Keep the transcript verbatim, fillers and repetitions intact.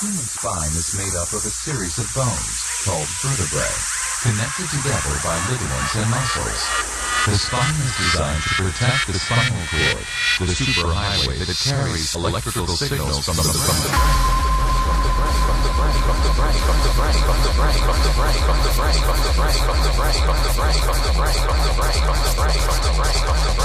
human spine is made up of a series of bones, called vertebrae, connected together by ligaments and muscles. The spine is designed to protect the spinal cord, the superhighway that carries electrical signals from the brain. From the brain, from the brain, from the brain, from the brain, from the brain, from the brain, from the brain, from the brain, from the brain, from the brain, from the brain, from the brain, from the brain, from the brain, from the brain, from the brain, from the